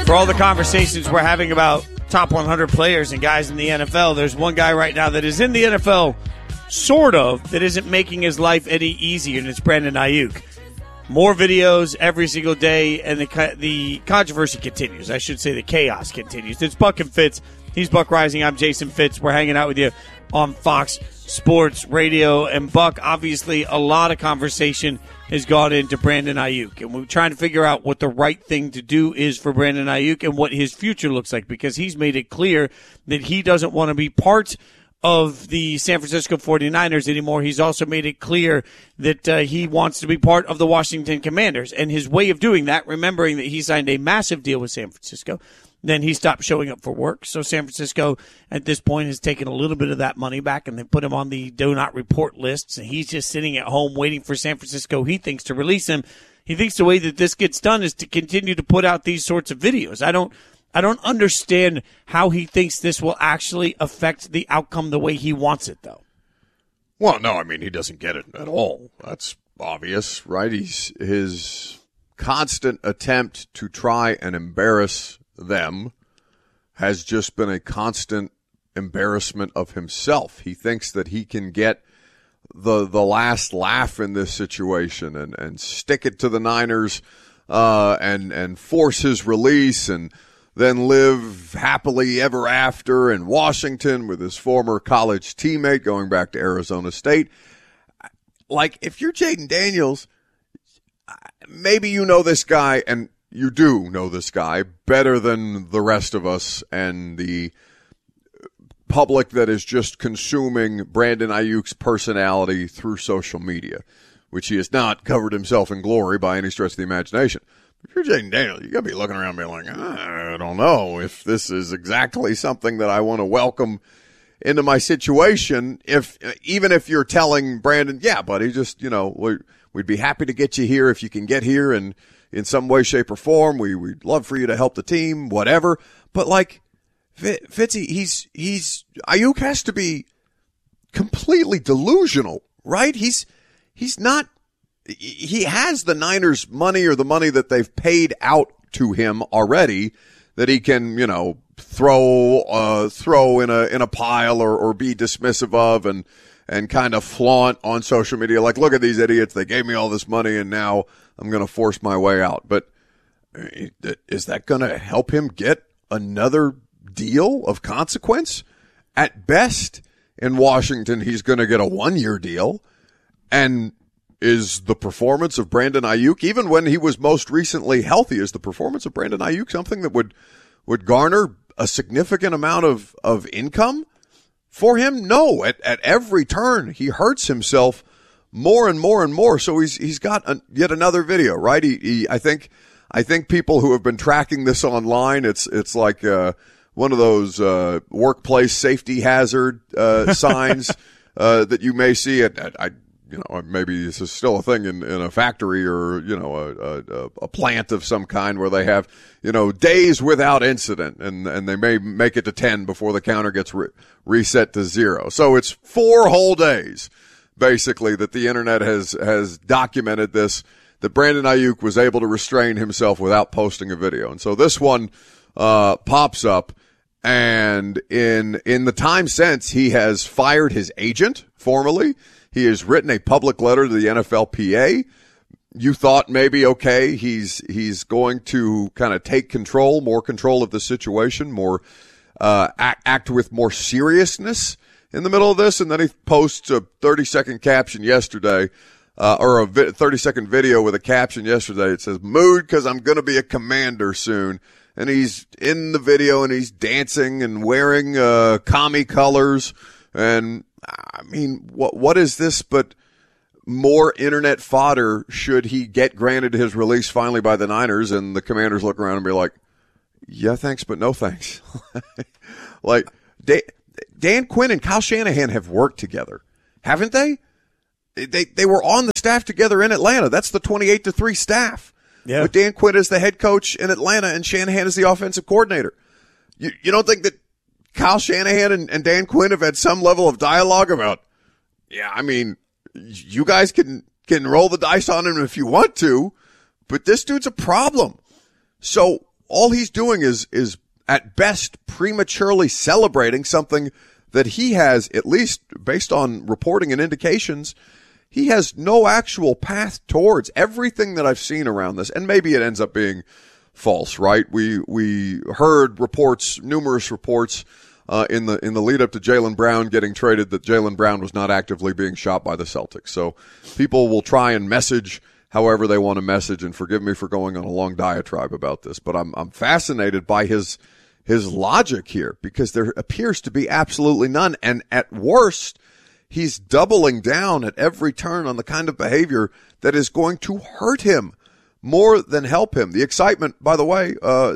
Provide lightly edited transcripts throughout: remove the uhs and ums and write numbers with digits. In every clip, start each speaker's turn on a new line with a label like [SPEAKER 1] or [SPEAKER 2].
[SPEAKER 1] For all the conversations we're having about top 100 players and guys in the NFL, there's one guy right now that is in the NFL, sort of, that isn't making his life any easier, and it's Brandon Ayuk. More videos every single day, and the controversy continues. I should say the chaos continues. It's Buck and Fitz. He's Buck Rising. I'm Jason Fitz. We're hanging out with you on Fox Sports Radio. And Buck, obviously, a lot of conversation has gone into Brandon Ayuk. And we're trying to figure out what the right thing to do is for Brandon Ayuk and what his future looks like, because he's made it clear that he doesn't want to be part of the San Francisco 49ers anymore. He's also made it clear that he wants to be part of the Washington Commanders. And his way of doing that, remembering that he signed a massive deal with San Francisco, then he stopped showing up for work. So San Francisco at this point has taken a little bit of that money back, and they put him on the do not report lists. And he's just sitting at home waiting for San Francisco, he thinks, to release him. He thinks the way that this gets done is to continue to put out these sorts of videos. I don't understand how he thinks this will actually affect the outcome the way he wants it, though.
[SPEAKER 2] Well, no, I mean, he doesn't get it at all. That's obvious, right? His constant attempt to try and embarrass them has just been a constant embarrassment of himself. He thinks that he can get the last laugh in this situation and stick it to the Niners and force his release and then live happily ever after in Washington with his former college teammate going back to Arizona State. Like, if you're Jaden Daniels, maybe you know this guy, and you do know this guy better than the rest of us and the public that is just consuming Brandon Ayuk's personality through social media, which he has not covered himself in glory by any stretch of the imagination. If you're Jaden Daniels, you got to be looking around and being like, I don't know if this is exactly something that I want to welcome into my situation. Even if you're telling Brandon, yeah, buddy, just, we'd be happy to get you here if you can get here and in some way, shape, or form. We'd love for you to help the team, whatever. But like, Fitzy, Ayuk has to be completely delusional, right? He's not. He has the Niners' money or the money that they've paid out to him already that he can, throw in a pile or be dismissive of and kind of flaunt on social media. Like, look at these idiots. They gave me all this money and now I'm going to force my way out. But is that going to help him get another deal of consequence? At best, in Washington, he's going to get a 1-year deal. And is the performance of Brandon Ayuk, even when he was most recently healthy, is the performance of Brandon Ayuk something that would garner a significant amount of income for him? No. At every turn, he hurts himself more and more and more. So he's got yet another video, right? I think people who have been tracking this online, it's like one of those workplace safety hazard signs that you may see at maybe this is still a thing in a factory or, a plant of some kind where they have, days without incident and they may make it to 10 before the counter gets reset to 0. So it's 4 whole days, basically, that the internet has documented this, that Brandon Ayuk was able to restrain himself without posting a video. And so this one pops up, and in the time since, he has fired his agent formally. He has written a public letter to the NFLPA. You thought maybe, okay, he's going to kind of take more control of the situation, more act with more seriousness in the middle of this, and then he posts a 30-second caption yesterday, or a 30-second video with a caption yesterday. It says, "Mood because I'm going to be a commander soon." And he's in the video and he's dancing and wearing commie colors. And I mean, what is this but more internet fodder should he get granted his release finally by the Niners and the Commanders look around and be like, yeah, thanks, but no thanks. Like, Dan Quinn and Kyle Shanahan have worked together, haven't they? They were on the staff together in Atlanta. That's the 28-3 staff. Yeah. With Dan Quinn as the head coach in Atlanta and Shanahan as the offensive coordinator. You don't think that Kyle Shanahan and Dan Quinn have had some level of dialogue about, yeah, I mean, you guys can roll the dice on him if you want to, but this dude's a problem. So all he's doing is at best prematurely celebrating something that he has, at least based on reporting and indications, he has no actual path towards. Everything that I've seen around this, and maybe it ends up being false, right? We heard reports, numerous reports, in the lead up to Jaylen Brown getting traded, that Jaylen Brown was not actively being shot by the Celtics. So people will try and message however they want to message, and forgive me for going on a long diatribe about this, but I'm fascinated by his logic here, because there appears to be absolutely none. And at worst, he's doubling down at every turn on the kind of behavior that is going to hurt him more than help him. The excitement, by the way,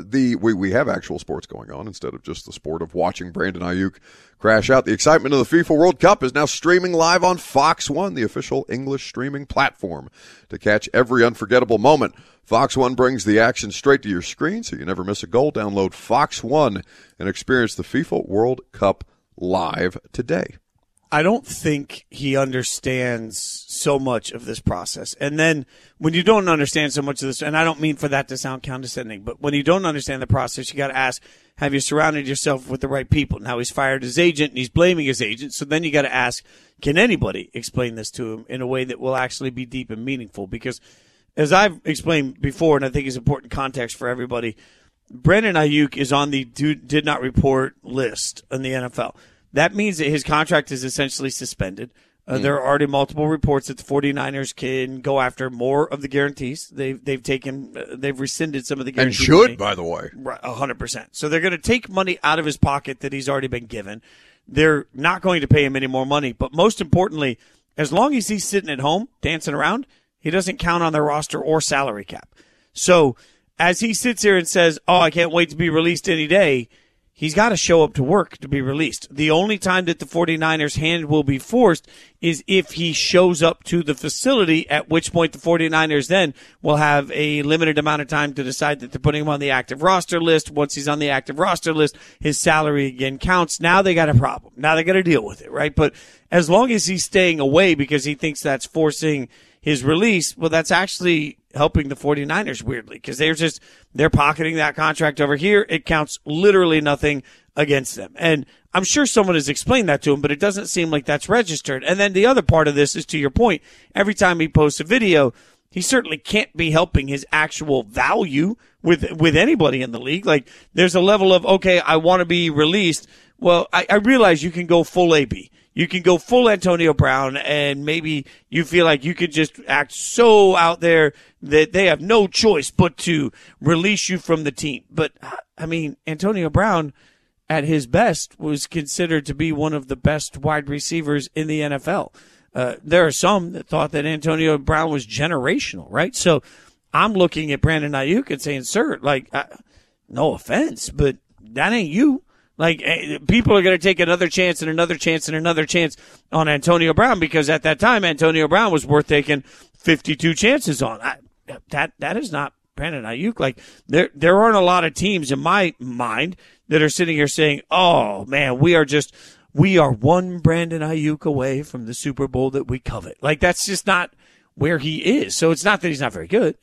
[SPEAKER 2] we have actual sports going on instead of just the sport of watching Brandon Ayuk crash out. The excitement of the FIFA World Cup is now streaming live on Fox One, the official English streaming platform. To catch every unforgettable moment, Fox One brings the action straight to your screen so you never miss a goal. Download Fox One and experience the FIFA World Cup live today.
[SPEAKER 1] I don't think he understands so much of this process. And then when you don't understand so much of this, and I don't mean for that to sound condescending, but when you don't understand the process, you got to ask, have you surrounded yourself with the right people? Now he's fired his agent and he's blaming his agent. So then you got to ask, can anybody explain this to him in a way that will actually be deep and meaningful? Because as I've explained before, and I think is important context for everybody, Brandon Ayuk is on the did not report list in the NFL. That means that his contract is essentially suspended. There are already multiple reports that the 49ers can go after more of the guarantees. They've rescinded some of the guarantees.
[SPEAKER 2] And should, money. By the way.
[SPEAKER 1] 100%. So they're going to take money out of his pocket that he's already been given. They're not going to pay him any more money. But most importantly, as long as he's sitting at home, dancing around, he doesn't count on their roster or salary cap. So as he sits here and says, oh, I can't wait to be released any day, he's got to show up to work to be released. The only time that the 49ers' hand will be forced is if he shows up to the facility, at which point the 49ers then will have a limited amount of time to decide that they're putting him on the active roster list. Once he's on the active roster list, his salary again counts. Now they got a problem. Now they got to deal with it, right? But as long as he's staying away because he thinks that's forcing his release, well, that's actually helping the 49ers weirdly, because they're pocketing that contract over here. It counts literally nothing against them. And I'm sure someone has explained that to him, but it doesn't seem like that's registered. And then the other part of this is, to your point, every time he posts a video, he certainly can't be helping his actual value with anybody in the league. Like, there's a level of, okay, I want to be released. Well, I realize you can go full AB. You can go full Antonio Brown, and maybe you feel like you could just act so out there that they have no choice but to release you from the team. But, I mean, Antonio Brown, at his best, was considered to be one of the best wide receivers in the NFL. There are some that thought that Antonio Brown was generational, right? So I'm looking at Brandon Ayuk and saying, sir, like, no offense, but that ain't you. Like, people are going to take another chance and another chance and another chance on Antonio Brown, because at that time, Antonio Brown was worth taking 52 chances on. That is not Brandon Ayuk. Like, there aren't a lot of teams in my mind that are sitting here saying, oh, man, we are one Brandon Ayuk away from the Super Bowl that we covet. Like, that's just not where he is. So it's not that he's not very good.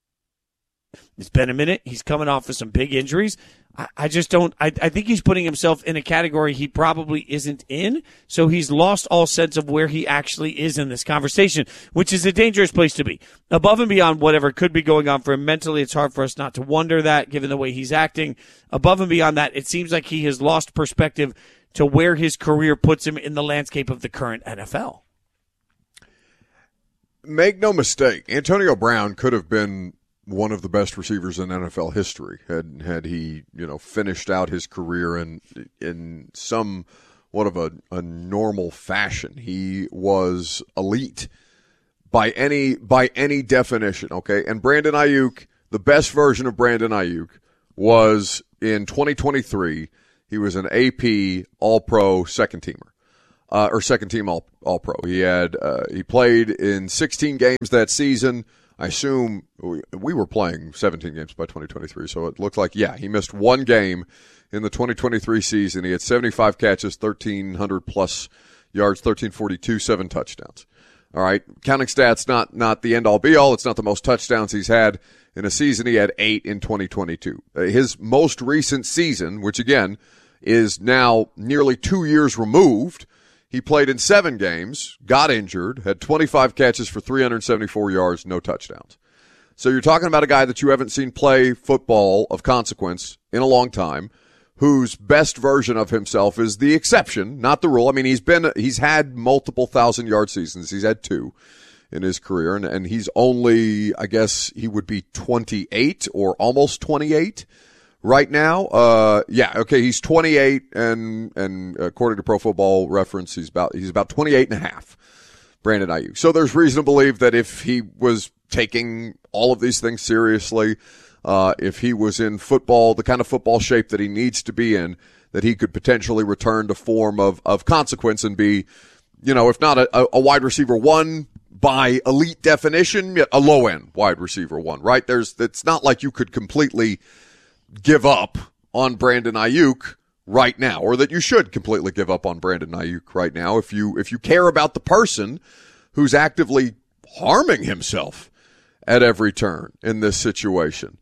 [SPEAKER 1] It's been a minute. He's coming off of some big injuries. I just don't. I think he's putting himself in a category he probably isn't in. So he's lost all sense of where he actually is in this conversation, which is a dangerous place to be. Above and beyond whatever could be going on for him mentally, it's hard for us not to wonder that, given the way he's acting. Above and beyond that, it seems like he has lost perspective to where his career puts him in the landscape of the current NFL.
[SPEAKER 2] Make no mistake, Antonio Brown could have been one of the best receivers in NFL history had he, finished out his career in somewhat of a normal fashion. He was elite by any definition, okay? And Brandon Ayuk, the best version of Brandon Ayuk was in 2023. He was an AP All-Pro second teamer. Or second team All-Pro. He played in 16 games that season. I assume we were playing 17 games by 2023, so it looked like, he missed one game in the 2023 season. He had 75 catches, 1,300-plus yards, 1,342, 7 touchdowns. All right, counting stats, not the end-all be-all. It's not the most touchdowns he's had in a season. He had 8 in 2022. His most recent season, which again is now nearly 2 years removed, he played in 7 games, got injured, had 25 catches for 374 yards, no touchdowns. So you're talking about a guy that you haven't seen play football of consequence in a long time, whose best version of himself is the exception, not the rule. I mean, he's had multiple 1,000-yard seasons. He's had 2 in his career, and he's only, I guess he would be 28 or almost 28 right now. He's 28, and according to Pro Football Reference, he's about 28 and a half, Brandon Aiyuk. So there's reason to believe that if he was taking all of these things seriously, if he was in football, the kind of football shape that he needs to be in, that he could potentially return to form of consequence and be, if not a wide receiver 1 by elite definition, a low end wide receiver 1, right? It's not like you could completely give up on Brandon Aiyuk right now, or that you should completely give up on Brandon Aiyuk right now if you care about the person who's actively harming himself at every turn in this situation.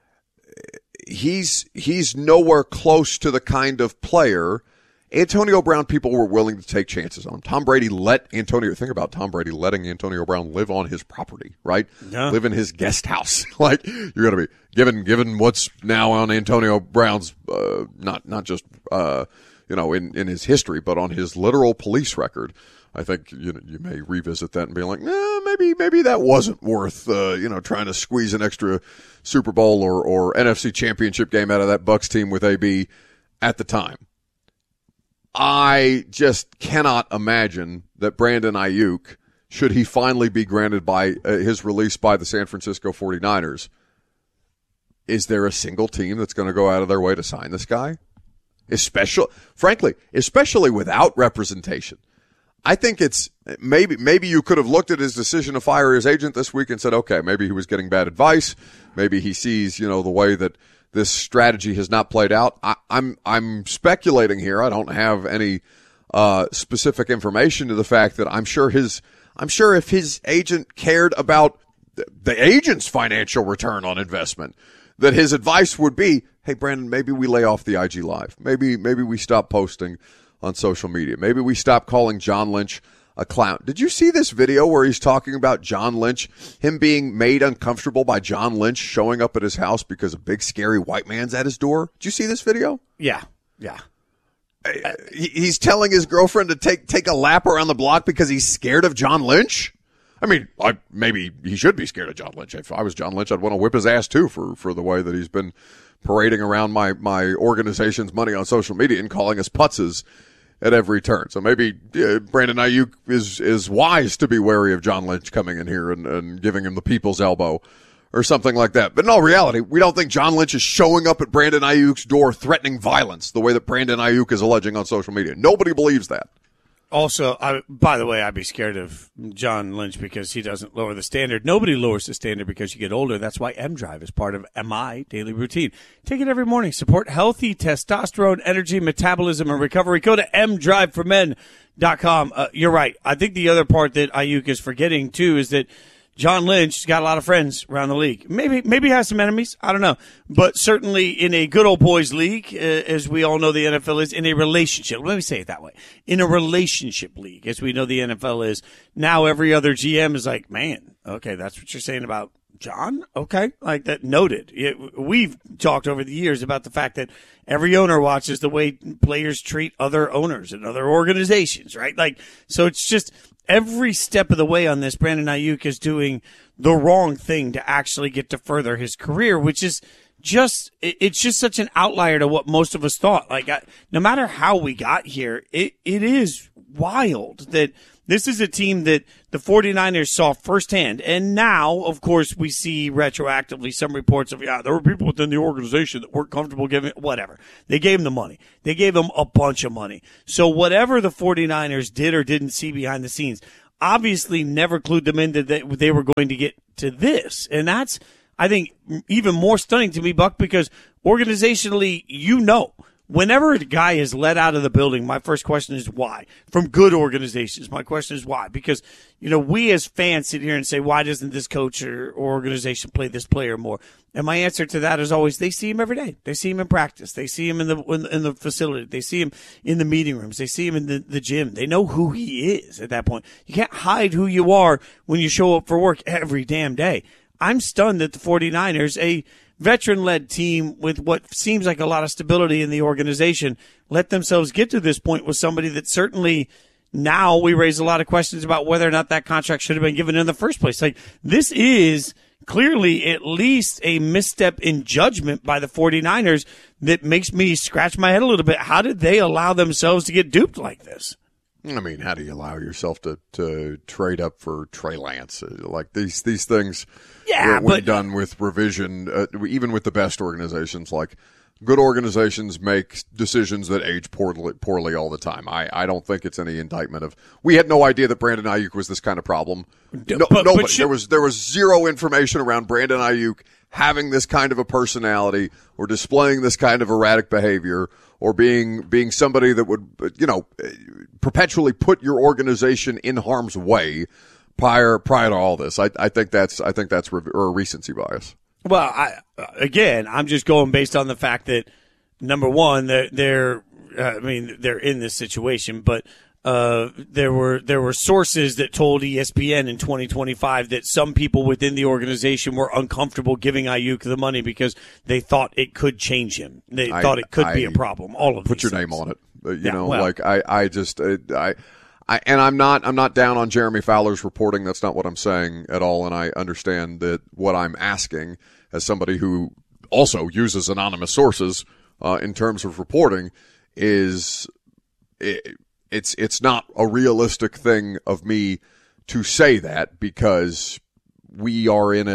[SPEAKER 2] He's nowhere close to the kind of player Antonio Brown people were willing to take chances on. Tom Brady think about Tom Brady letting Antonio Brown live on his property, right? Yeah. Live in his guest house. Like, you're going to be given what's now on Antonio Brown's, not just, in his history, but on his literal police record. I think you may revisit that and be like, maybe that wasn't worth trying to squeeze an extra Super Bowl or NFC Championship game out of that Bucs team with AB at the time. I just cannot imagine that Brandon Aiyuk, should he finally be granted by his release by the San Francisco 49ers, is there a single team that's going to go out of their way to sign this guy? Especially without representation. I think it's maybe you could have looked at his decision to fire his agent this week and said, okay, maybe he was getting bad advice. Maybe he sees, the way that this strategy has not played out. I'm speculating here. I don't have any specific information to the fact that I'm sure if his agent cared about the agent's financial return on investment, that his advice would be, hey, Brandon, maybe we lay off the IG Live. Maybe we stop posting on social media. Maybe we stop calling John Lynch a clown. Did you see this video where he's talking about John Lynch, him being made uncomfortable by John Lynch showing up at his house because a big scary white man's at his door? Did you see this video?
[SPEAKER 1] Yeah.
[SPEAKER 2] He's telling his girlfriend to take a lap around the block because he's scared of John Lynch? I mean, maybe he should be scared of John Lynch. If I was John Lynch, I'd want to whip his ass too for the way that he's been parading around my organization's money on social media and calling us putzes at every turn. So maybe Brandon Aiyuk is wise to be wary of John Lynch coming in here and giving him the people's elbow or something like that. But in all reality, we don't think John Lynch is showing up at Brandon Ayuk's door threatening violence the way that Brandon Aiyuk is alleging on social media. Nobody believes that.
[SPEAKER 1] Also, by the way, I'd be scared of John Lynch because he doesn't lower the standard. Nobody lowers the standard because you get older. That's why M-Drive is part of my daily routine. Take it every morning. Support healthy testosterone, energy, metabolism, and recovery. Go to mdriveformen.com. You're right. I think the other part that Aiyuk is forgetting, too, is that John Lynch's got a lot of friends around the league. Maybe he has some enemies. I don't know. But certainly in a good old boys league, as we all know the NFL is, in a relationship. Let me say it that way. In a relationship league, as we know the NFL is, now every other GM is like, man, okay, that's what you're saying about John? Okay. Like that, noted. We've talked over the years about the fact that every owner watches the way players treat other owners and other organizations, right? Like, so it's just every step of the way on this, Brandon Aiyuk is doing the wrong thing to actually get to further his career, which is it's just such an outlier to what most of us thought. Like, no matter how we got here, it is wild that this is a team that the 49ers saw firsthand. And now, of course, we see retroactively some reports of, there were people within the organization that weren't comfortable giving, whatever. They gave him the money. They gave him a bunch of money. So whatever the 49ers did or didn't see behind the scenes, obviously never clued them in that they were going to get to this. And that's, I think, even more stunning to me, Buck, because organizationally, whenever a guy is let out of the building, my first question is why? From good organizations, my question is why? Because, we as fans sit here and say, why doesn't this coach or organization play this player more? And my answer to that is always, they see him every day. They see him in practice. They see him in the facility. They see him in the meeting rooms. They see him in the gym. They know who he is at that point. You can't hide who you are when you show up for work every damn day. I'm stunned that the 49ers, a veteran-led team with what seems like a lot of stability in the organization, let themselves get to this point with somebody that certainly now we raise a lot of questions about whether or not that contract should have been given in the first place. Like, this is clearly at least a misstep in judgment by the 49ers that makes me scratch my head a little bit. How did they allow themselves to get duped like this?
[SPEAKER 2] I mean, how do you allow yourself to trade up for Trey Lance? Like these things, when done with revision, even with the best organizations, like good organizations make decisions that age poorly all the time. I don't think it's any indictment of. We had no idea that Brandon Ayuk was this kind of problem. Nobody. There was zero information around Brandon Ayuk having this kind of a personality or displaying this kind of erratic behavior or being somebody that would, perpetually put your organization in harm's way prior to all this. I think that's recency bias.
[SPEAKER 1] Well, I'm just going based on the fact that, number one, they're in this situation, but there were sources that told ESPN in 2025 that some people within the organization were uncomfortable giving Ayuk the money because they thought it could change him. They thought it could be a problem. All of
[SPEAKER 2] put
[SPEAKER 1] these
[SPEAKER 2] your
[SPEAKER 1] things.
[SPEAKER 2] name on it. And I'm not down on Jeremy Fowler's reporting. That's not what I'm saying at all. And I understand that what I'm asking as somebody who also uses anonymous sources in terms of reporting is it's not a realistic thing of me to say that because we are in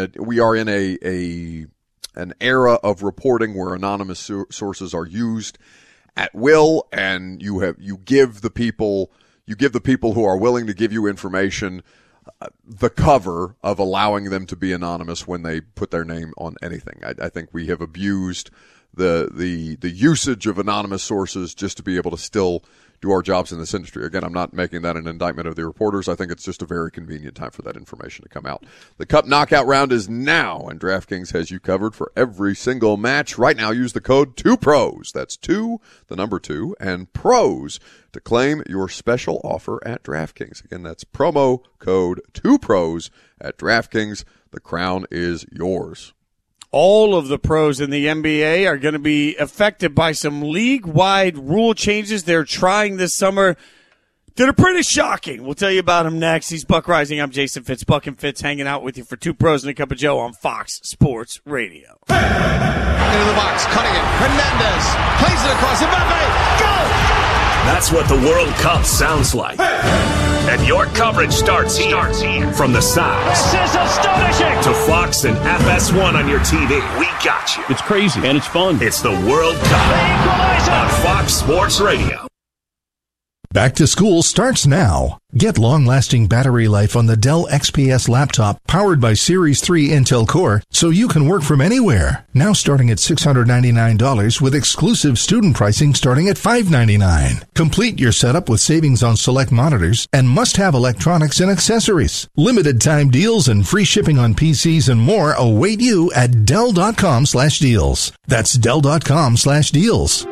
[SPEAKER 2] an era of reporting where anonymous sources are used at will, and you give the people who are willing to give you information the cover of allowing them to be anonymous when they put their name on anything. I think we have abused the usage of anonymous sources just to be able to still do our jobs in this industry. Again, I'm not making that an indictment of the reporters. I think it's just a very convenient time for that information to come out. The Cup Knockout Round is now, and DraftKings has you covered for every single match. Right now, use the code 2PROS. That's 2, the number 2, and PROS to claim your special offer at DraftKings. Again, that's promo code 2PROS at DraftKings. The crown is yours.
[SPEAKER 1] All of the pros in the NBA are going to be affected by some league-wide rule changes they're trying this summer that are pretty shocking. We'll tell you about them next. He's Buck Rising. I'm Jason Fitz. Buck and Fitz hanging out with you for 2 Pros and a Cup of Joe on Fox Sports Radio.
[SPEAKER 3] Into the box, cutting it. Hernandez plays it across. Mbappe, go!
[SPEAKER 4] That's what the World Cup sounds like. And your coverage starts here. From the South.
[SPEAKER 5] This is astonishing.
[SPEAKER 4] To Fox and FS1 on your TV. We got you.
[SPEAKER 5] It's crazy and it's fun.
[SPEAKER 4] It's the World Cup on Fox Sports Radio.
[SPEAKER 6] Back to school starts now. Get long-lasting battery life on the Dell XPS laptop powered by Series 3 Intel Core so you can work from anywhere. Now starting at $699 with exclusive student pricing starting at $599. Complete your setup with savings on select monitors and must-have electronics and accessories. Limited time deals and free shipping on PCs and more await you at Dell.com/deals. That's Dell.com/deals.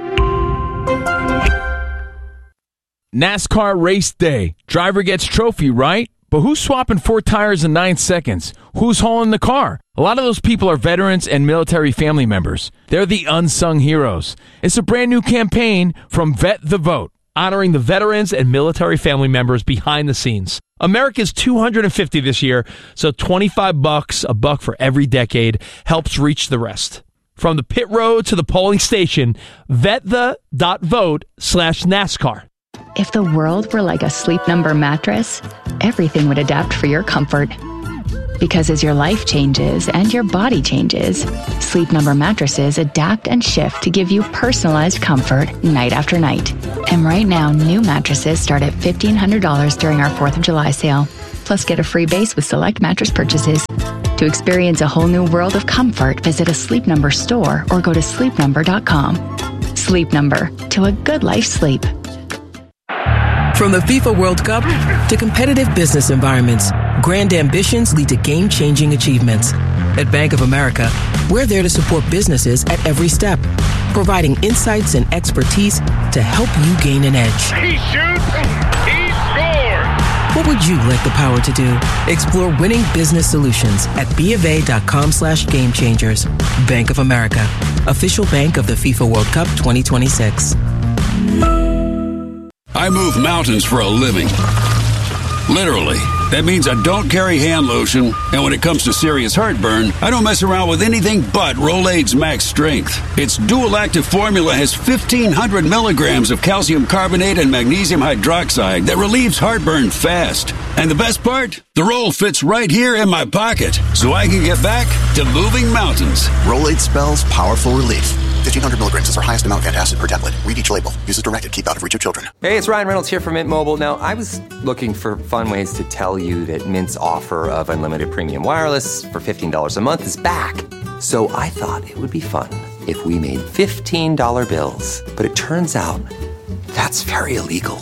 [SPEAKER 7] NASCAR race day. Driver gets trophy, right? But who's swapping 4 tires in 9 seconds? Who's hauling the car? A lot of those people are veterans and military family members. They're the unsung heroes. It's a brand new campaign from Vet the Vote, honoring the veterans and military family members behind the scenes. America's 250 this year, so $25, a buck for every decade, helps reach the rest. From the pit road to the polling station, VetThe.vote/NASCAR.
[SPEAKER 8] If the world were like a Sleep Number mattress, everything would adapt for your comfort. Because as your life changes and your body changes, Sleep Number mattresses adapt and shift to give you personalized comfort night after night. And right now, new mattresses start at $1,500 during our 4th of July sale. Plus, get a free base with select mattress purchases. To experience a whole new world of comfort, visit a Sleep Number store or go to sleepnumber.com. Sleep Number, to a good life sleep.
[SPEAKER 9] From the FIFA World Cup to competitive business environments, grand ambitions lead to game-changing achievements. At Bank of America, we're there to support businesses at every step, providing insights and expertise to help you gain an edge.
[SPEAKER 5] He shoots, he scores!
[SPEAKER 9] What would you like the power to do? Explore winning business solutions at BofA.com/gamechangers. Bank of America, official bank of the FIFA World Cup 2026.
[SPEAKER 10] I move mountains for a living. Literally. That means I don't carry hand lotion, and when it comes to serious heartburn, I don't mess around with anything but Rolaids Max Strength. Its dual-active formula has 1,500 milligrams of calcium carbonate and magnesium hydroxide that relieves heartburn fast. And the best part? The roll fits right here in my pocket, so I can get back to moving mountains.
[SPEAKER 11] Rolaids spells powerful relief. 1,500 milligrams is our highest amount of antacid per tablet. Read each label. Use as directed. Keep out of reach of children.
[SPEAKER 12] Hey, it's Ryan Reynolds here from Mint Mobile. Now, I was looking for fun ways to tell you that Mint's offer of unlimited premium wireless for $15 a month is back. So I thought it would be fun if we made $15 bills. But it turns out that's very illegal.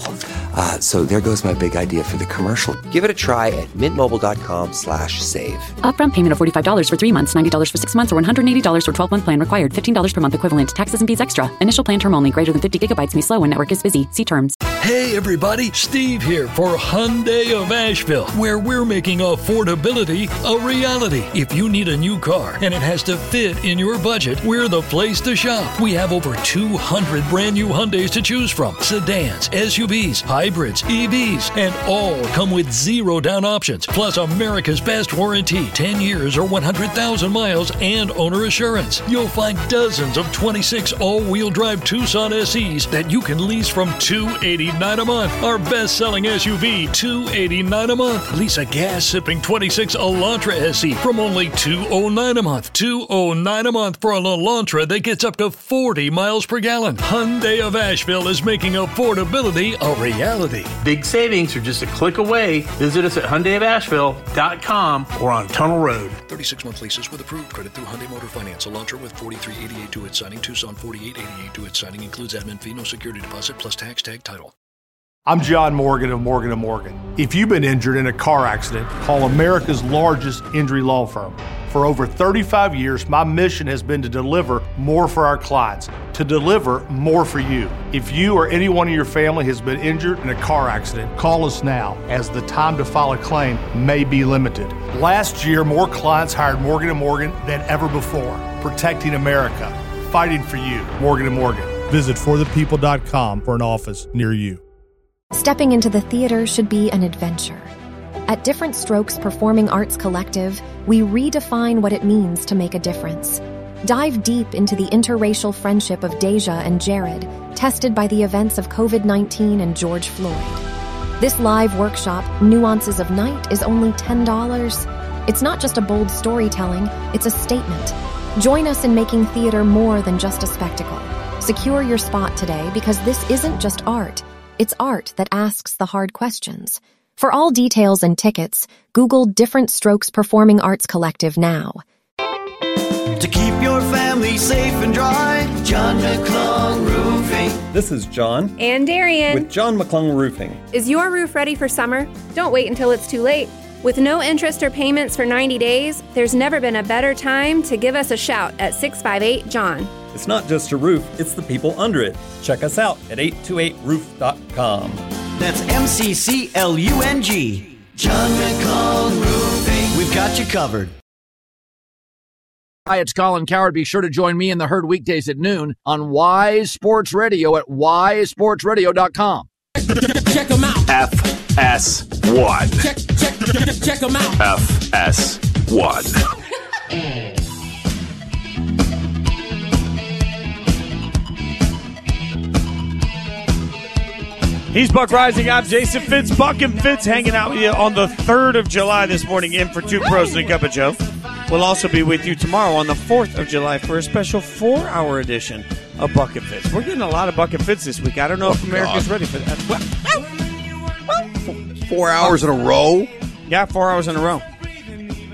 [SPEAKER 12] So there goes my big idea for the commercial. Give it a try at mintmobile.com/save.
[SPEAKER 13] Upfront payment of $45 for 3 months, $90 for 6 months, or $180 for 12-month plan required. $15 per month equivalent. Taxes and fees extra. Initial plan term only. Greater than 50 gigabytes may slow when network is busy. See terms.
[SPEAKER 14] Hey everybody, Steve here for Hyundai of Asheville, where we're making affordability a reality. If you need a new car and it has to fit in your budget, we're the place to shop. We have over 200 brand new Hyundais to choose from. Sedans, SUVs, hybrids, EVs, and all come with 0 down options. Plus America's best warranty, 10 years or 100,000 miles and owner assurance. You'll find dozens of 26 all-wheel drive Tucson SEs that you can lease from $289 a month. Our best-selling SUV, $289 a month. Lease a gas-sipping 26 Elantra SE from only $209 a month. $209 a month for an Elantra that gets up to 40 miles per gallon. Hyundai of Asheville is making affordability a reality.
[SPEAKER 15] Big savings are just a click away. Visit us at HyundaiofAsheville.com or on Tunnel Road.
[SPEAKER 14] 36-month leases with approved credit through Hyundai Motor Finance. Elantra with 4388 to its signing. Tucson 4888 to its signing. Includes admin fee, no security deposit, plus tax, tag, title.
[SPEAKER 16] I'm John Morgan of Morgan & Morgan. If you've been injured in a car accident, call America's largest injury law firm. For over 35 years, my mission has been to deliver more for our clients, to deliver more for you. If you or anyone in your family has been injured in a car accident, call us now, as the time to file a claim may be limited. Last year, more clients hired Morgan & Morgan than ever before, protecting America, fighting for you. Morgan & Morgan. Visit forthepeople.com for an office near you.
[SPEAKER 17] Stepping into the theater should be an adventure. At Different Strokes Performing Arts Collective, we redefine what it means to make a difference. Dive deep into the interracial friendship of Deja and Jared, tested by the events of COVID-19 and George Floyd. This live workshop, Nuances of Night, is only $10. It's not just a bold storytelling, it's a statement. Join us in making theater more than just a spectacle. Secure your spot today, because this isn't just art. It's art that asks the hard questions. For all details and tickets, Google Different Strokes Performing Arts Collective now.
[SPEAKER 18] To keep your family safe and dry, John McClung Roofing.
[SPEAKER 19] This is John.
[SPEAKER 20] And Darian.
[SPEAKER 19] With John McClung Roofing.
[SPEAKER 20] Is your roof ready for summer? Don't wait until it's too late. With no interest or payments for 90 days, there's never been a better time to give us a shout at 658-JOHN.
[SPEAKER 19] It's not just a roof, it's the people under it. Check us out at 828roof.com.
[SPEAKER 18] That's MCCLUNG. John McClung Roofing. We've got you covered.
[SPEAKER 21] Hi, it's Colin Coward. Be sure to join me in the herd weekdays at noon on Wise Sports Radio at wisesportsradio.com.
[SPEAKER 4] Check them out. FS1.
[SPEAKER 18] Check them out.
[SPEAKER 4] FS1.
[SPEAKER 1] He's Buck Rising. I'm Jason Fitz. Buck and Fitz hanging out with you on the 3rd of July this morning in for Two Pros and a Cup of Joe. We'll also be with you tomorrow on the 4th of July for a special 4-hour edition of Buck and Fitz. We're getting a lot of Buck and Fitz this week. I don't know if America's ready for that.
[SPEAKER 2] 4 hours in a row?
[SPEAKER 1] Yeah, 4 hours in a row.